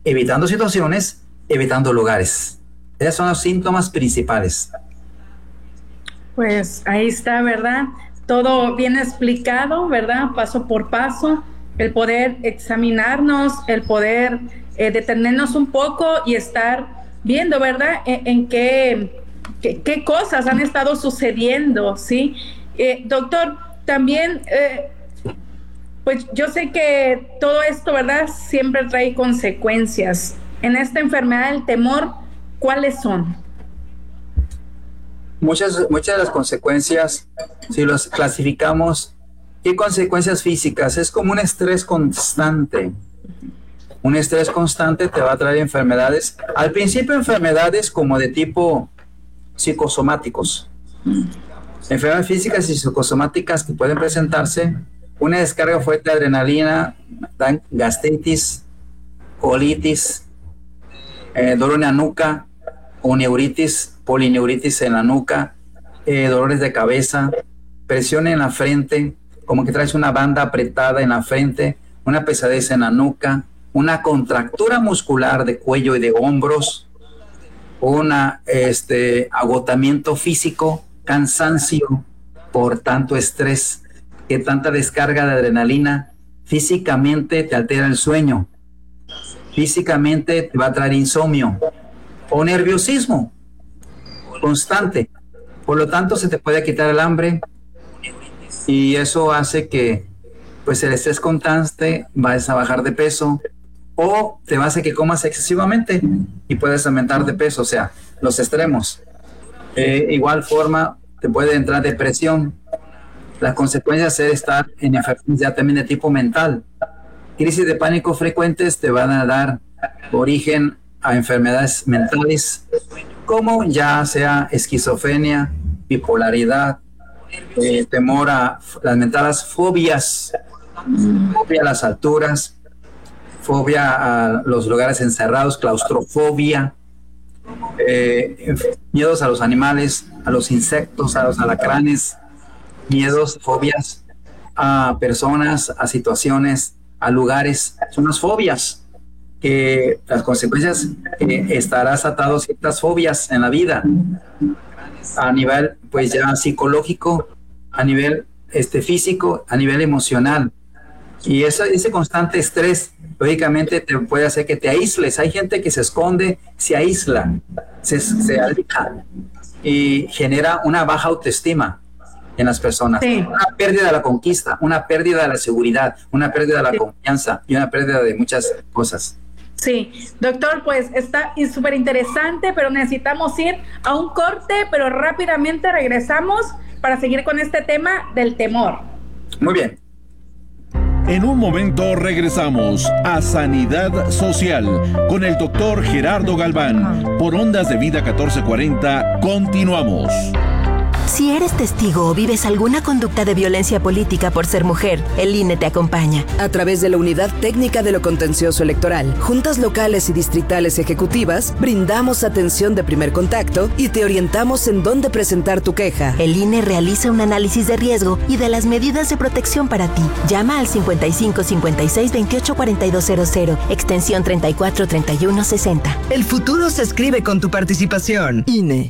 evitando situaciones, evitando lugares. Esos son los síntomas principales. Pues ahí está, ¿verdad? Todo bien explicado, ¿verdad? Paso por paso, el poder examinarnos, el poder detenernos un poco y estar viendo, ¿verdad? En qué cosas han estado sucediendo, ¿sí? Doctor, también, pues yo sé que todo esto, ¿verdad? Siempre trae consecuencias. En esta enfermedad del temor, ¿cuáles son? Muchas de las consecuencias, si los clasificamos, ¿qué consecuencias físicas? Es como un estrés constante. Un estrés constante te va a traer enfermedades. Al principio, enfermedades como de tipo psicosomáticos. Enfermedades físicas y psicosomáticas que pueden presentarse. Una descarga fuerte de adrenalina, gastritis, colitis, dolor en la nuca, o neuritis, polineuritis en la nuca, dolores de cabeza, presión en la frente, como que traes una banda apretada en la frente, una pesadez en la nuca, una contractura muscular de cuello y de hombros, agotamiento físico, cansancio por tanto estrés, que tanta descarga de adrenalina físicamente te altera el sueño, físicamente te va a traer insomnio o nerviosismo constante. Por lo tanto, se te puede quitar el hambre y eso hace que pues el estrés constante vayas a bajar de peso o te va a hacer que comas excesivamente y puedes aumentar de peso, o sea, los extremos. Igual forma, te puede entrar depresión. Las consecuencias es estar en enfermedades ya también de tipo mental. Crisis de pánico frecuentes te van a dar origen a enfermedades mentales, como ya sea esquizofrenia, bipolaridad, temor a las mentadas fobias, fobia a las alturas, fobia a los lugares encerrados, claustrofobia, miedos a los animales, a los insectos, a los alacranes, miedos, fobias a personas, a situaciones, a lugares. Son las fobias que las consecuencias, estarás atado a ciertas fobias en la vida a nivel pues ya psicológico, a nivel físico, a nivel emocional, y ese constante estrés lógicamente te puede hacer que te aísles. Hay gente que se esconde, se aísla, se aleja y genera una baja autoestima en las personas, sí. Una pérdida de la conquista, una pérdida de la seguridad, una pérdida de la confianza y una pérdida de muchas cosas. Sí, doctor, pues está súper interesante, pero necesitamos ir a un corte, pero rápidamente regresamos para seguir con este tema del temor. Muy bien. En un momento regresamos a Sanidad Social con el doctor Gerardo Galván. Por Ondas de Vida 1440, continuamos. Si eres testigo o vives alguna conducta de violencia política por ser mujer, el INE te acompaña. A través de la Unidad Técnica de lo Contencioso Electoral, juntas locales y distritales ejecutivas, brindamos atención de primer contacto y te orientamos en dónde presentar tu queja. El INE realiza un análisis de riesgo y de las medidas de protección para ti. Llama al 55 56 28 4200, extensión 34 31 60. El futuro se escribe con tu participación. INE.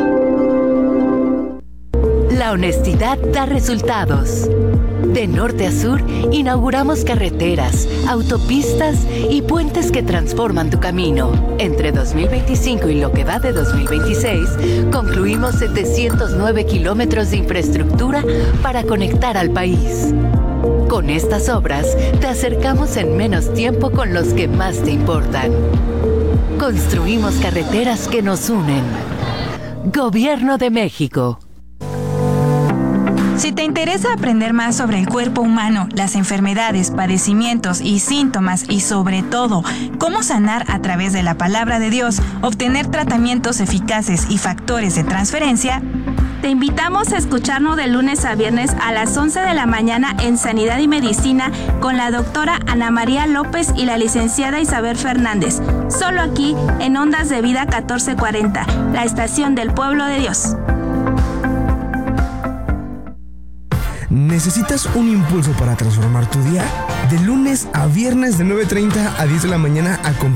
La honestidad da resultados. De norte a sur, inauguramos carreteras, autopistas y puentes que transforman tu camino. Entre 2025 y lo que va de 2026, concluimos 709 kilómetros de infraestructura para conectar al país. Con estas obras, te acercamos en menos tiempo con los que más te importan. Construimos carreteras que nos unen. Gobierno de México. Si te interesa aprender más sobre el cuerpo humano, las enfermedades, padecimientos y síntomas y sobre todo cómo sanar a través de la palabra de Dios, obtener tratamientos eficaces y factores de transferencia, te invitamos a escucharnos de lunes a viernes a las 11 de la mañana en Sanidad y Medicina con la doctora Ana María López y la licenciada Isabel Fernández, solo aquí en Ondas de Vida 1440, la estación del pueblo de Dios. ¿Necesitas un impulso para transformar tu día? De lunes a viernes de 9:30 a 10 de la mañana,